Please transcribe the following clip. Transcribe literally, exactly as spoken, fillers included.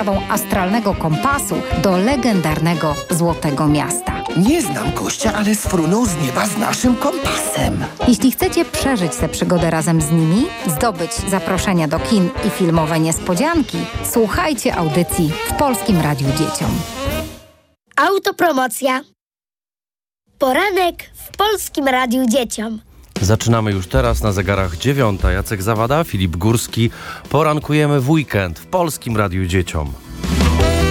dostawą astralnego kompasu do legendarnego Złotego Miasta. Nie znam gościa, ale sfrunął z nieba z naszym kompasem. Jeśli chcecie przeżyć tę przygodę razem z nimi, zdobyć zaproszenia do kin i filmowe niespodzianki, słuchajcie audycji w Polskim Radiu Dzieciom. Autopromocja. Poranek w Polskim Radiu Dzieciom. Zaczynamy już teraz na zegarach dziewiąta. Jacek Zawada, Filip Górski. Porankujemy w weekend w Polskim Radiu Dzieciom.